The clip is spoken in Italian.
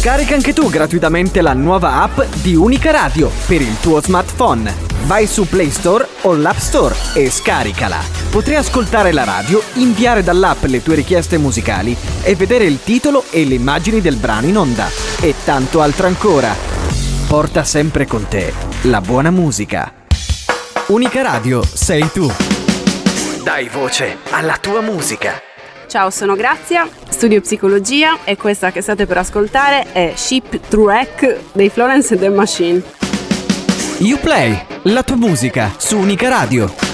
Scarica anche tu gratuitamente la nuova app di Unica Radio per il tuo smartphone. Vai su Play Store o l'App Store e scaricala. Potrai ascoltare la radio, inviare dall'app le tue richieste musicali e vedere il titolo e le immagini del brano in onda. E tanto altro ancora. Porta sempre con te la buona musica. Unica Radio sei tu. Dai voce alla tua musica. Ciao, sono Grazia, studio psicologia e questa che state per ascoltare è Shipwreck dei Florence and the Machine. You Play, la tua musica su Unica Radio.